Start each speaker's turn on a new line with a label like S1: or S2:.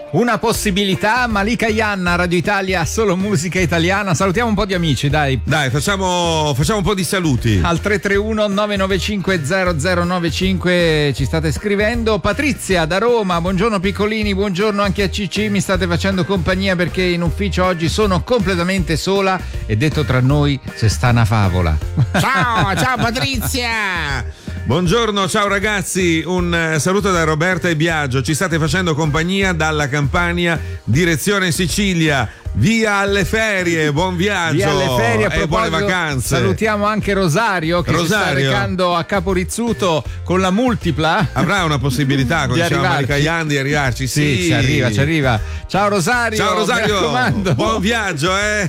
S1: Una possibilità, Malika Yanna, Radio Italia, solo musica italiana. Salutiamo un po' di amici, dai.
S2: Dai, facciamo un po' di saluti.
S1: Al 331 995 0095 ci state scrivendo. Patrizia da Roma, buongiorno piccolini, buongiorno anche a CC, mi state facendo compagnia perché in ufficio oggi sono completamente sola e detto tra noi se sta una favola.
S2: Ciao Patrizia! Buongiorno, ciao ragazzi, un saluto da Roberta e Biagio, ci state facendo compagnia dalla Campania, direzione Sicilia. Via alle ferie, buon viaggio.
S1: Via alle ferie
S2: e buone vacanze.
S1: Salutiamo anche Rosario che si sta recando a Capo Rizzuto con la multipla.
S2: Avrà una possibilità con Malika Yanna di arrivarci.
S1: Sì, ci arriva. Ciao Rosario.
S2: Ciao Rosario. Buon viaggio,